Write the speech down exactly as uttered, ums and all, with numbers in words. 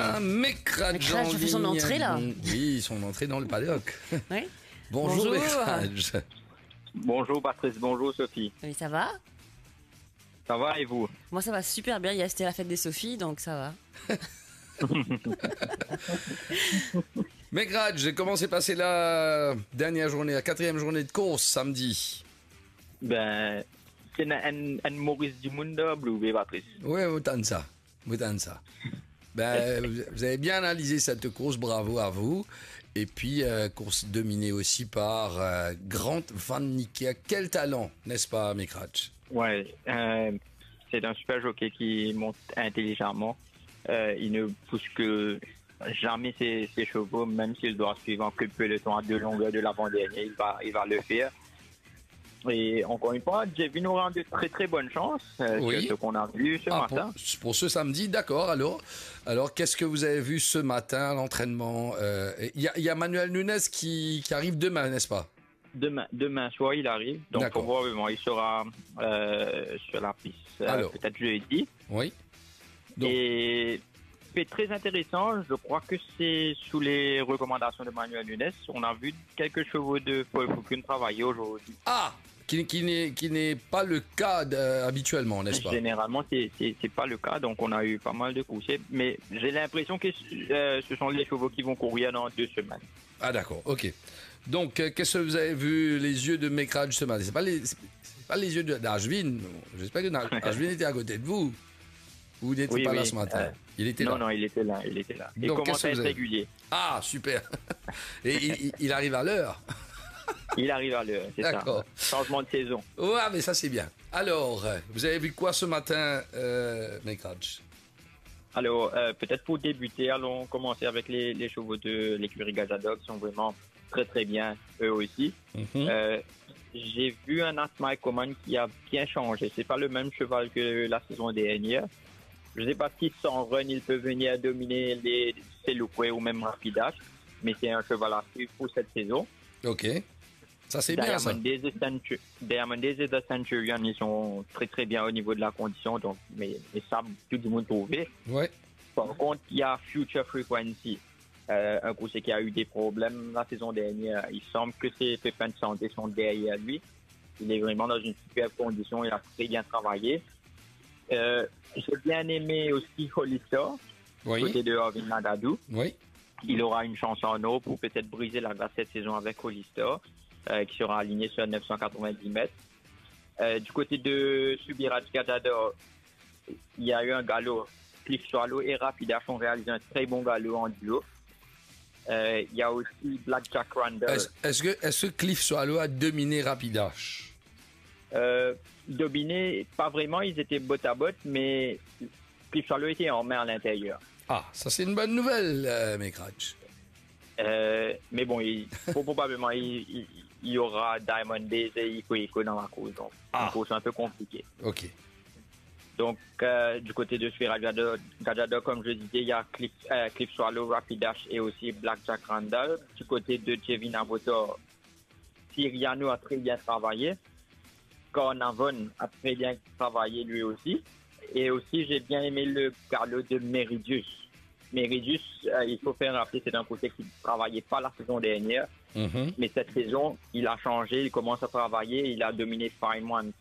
a Mecrad Mecrad, je fais son entrée, là. Oui, son entrée dans le paddock. Oui. Bonjour, Bonjour. Mecrad. Bonjour Patrice, bonjour Sophie. Oui, ça va? Ça va et vous? Moi, ça va super bien. Hier, c'était la fête des Sophies, donc ça va. Mecrad, comment s'est passée la dernière journée, la quatrième journée de course samedi? Ben, c'est un, un Maurice du monde bleu, Patrice. Oui, autant de ça. Autant de ça. Ben, vous avez bien analysé cette course, bravo à vous. Et puis, euh, course dominée aussi par euh, Grant Van Niekerk. Quel talent, n'est-ce pas, Mecrad? Ouais, euh, c'est un super jockey qui monte intelligemment. Euh, il ne pousse que jamais ses, ses chevaux, même s'il doit suivre un peu de peloton à deux longueurs de l'avant-dernier, il va, il va le faire. Et encore une fois, Jevin nous rend de très très bonnes chances euh, Oui. sur ce qu'on a vu ce Ah, matin. pour, pour ce samedi, d'accord. Alors, alors qu'est-ce que vous avez vu ce matin à l'entraînement? Il y, a, y a Manuel Nunes qui, qui arrive demain, n'est-ce pas? Demain, demain soir, il arrive. Donc, D'accord. probablement, il sera euh, sur la piste euh, Alors. peut-être jeudi. Oui. Donc, Et c'est très intéressant. Je crois que c'est sous les recommandations de Manuel Nunes. On a vu quelques chevaux de Paul Foucault travailler aujourd'hui. ah, qui, qui n'est qui n'est pas le cas de- habituellement, n'est-ce pas? Généralement, c'est c'est c'est pas le cas. Donc, on a eu pas mal de courses. Mais j'ai l'impression que euh, ce sont les chevaux qui vont courir dans deux semaines. Ah, d'accord. Ok. Donc, euh, qu'est-ce que vous avez vu les yeux de Mecrad ce matin? C'est pas les c'est pas les yeux de- d'Ashvin. J'espère que Na- Ashvin était à côté de vous. Vous n'étiez Oui, pas là oui, ce matin. euh, Il était non, là. non, il était là. Il était là. Il Donc, commence qu'est-ce à que être vous avez- régulier. Ah, super. Et il, il- il arrive à l'heure. Il arrive à l'heure, c'est ça. D'accord. Changement de saison. Ouais, mais ça c'est bien. Alors, euh, vous avez vu quoi ce matin, euh, Mecrad? Alors, euh, peut-être pour débuter, allons commencer avec les, les chevaux de l'écurie Gajadog, qui sont vraiment très très bien, eux aussi. Mhm. Euh, j'ai vu un Atma Coman qui a bien changé. C'est pas le même cheval que la saison dernière. Je sais pas si sans run, il peut venir dominer les Seloukwe ou même Rapidash, mais c'est un cheval à suivre pour cette saison. Ok. Ça c'est bien ça. Diamond Days et Centu- Diamond Days et The Centurion, ils sont très très bien au niveau de la condition, donc, mais, mais ça, tout le monde trouvé. Ouais. Par contre, il y a Future Frequency, euh, un coursier qui a eu des problèmes la saison dernière. Il semble que ses pépins de santé sont derrière lui. Il est vraiment dans une super condition. Il a très bien travaillé. Euh, j'ai bien aimé aussi Hollister, Oui. côté de Arvin Nadadou. Oui. Il aura une chance en eau pour peut-être briser la glace cette saison avec Hollister, euh, qui sera aligné sur neuf cent quatre-vingt-dix mètres. Euh, du côté de Subiraj Gajador, il y a eu un galop. Cliff Swallow et Rapidash ont réalisé un très bon galop en duo. Euh, il y a aussi Blackjack Randall. Est-ce est-ce que, est-ce que Cliff Swallow a dominé Rapidash? Euh, dominé, pas vraiment, ils étaient botte à botte, mais Cliff Swallow était en main à l'intérieur. Ah, ça c'est une bonne nouvelle, euh, Mecrad. Euh, mais bon, il, pour- probablement, il, il- il y aura Diamond Days et Iko Iko dans la course. Donc, Ah. une course un peu compliquée. Ok. Donc, euh, du côté de Sphira Gajado, comme je disais, il y a Cliff, euh, Cliff Swallow, Rapidash et aussi Blackjack Randall. Du côté de Jevin Avotor, Siriano a très bien travaillé. Cornavon a très bien travaillé lui aussi. Et aussi, j'ai bien aimé le galop de Meridius. Meridius, euh, il faut faire rappeler, c'est un côté qui ne travaillait pas la saison dernière. Mhm. Mais cette saison, il a changé, il commence à travailler, il a dominé Fine One